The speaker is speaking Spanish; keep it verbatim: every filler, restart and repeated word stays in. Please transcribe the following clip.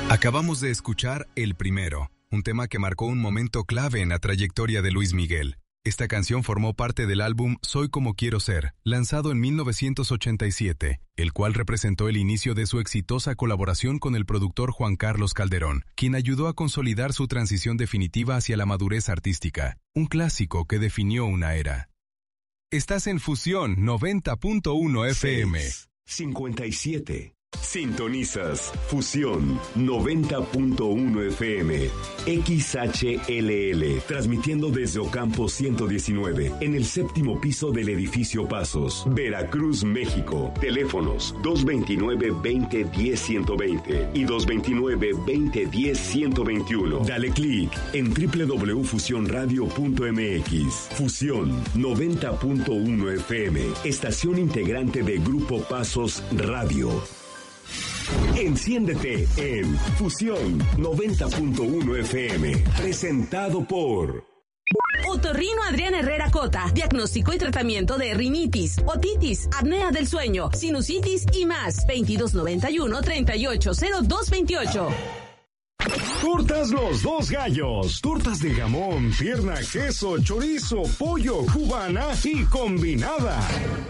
Acabamos de escuchar El Primero, un tema que marcó un momento clave en la trayectoria de Luis Miguel. Esta canción formó parte del álbum Soy como quiero ser, lanzado en mil novecientos ochenta y siete, el cual representó el inicio de su exitosa colaboración con el productor Juan Carlos Calderón, quien ayudó a consolidar su transición definitiva hacia la madurez artística, un clásico que definió una era. Estás en Fusión noventa punto uno F M. cincuenta y siete. Sintonizas Fusión noventa punto uno F M, X H L L, transmitiendo desde Ocampo ciento diecinueve, en el séptimo piso del edificio Pasos, Veracruz, México. Teléfonos dos veintinueve, veinte, diez, ciento veinte y dos veintinueve, veinte, diez, ciento veintiuno. Dale clic en doble u doble u doble u punto fusión radio punto m x. Fusión noventa punto uno F M, estación integrante de Grupo Pasos Radio. Enciéndete en Fusión noventa punto uno F M, presentado por Otorrino Adrián Herrera Cota, diagnóstico y tratamiento de rinitis, otitis, apnea del sueño, sinusitis y más. veintidós noventa y uno, treinta y ocho, cero dos veintiocho. Tortas Los Dos Gallos, tortas de jamón, pierna, queso, chorizo, pollo, cubana y combinada.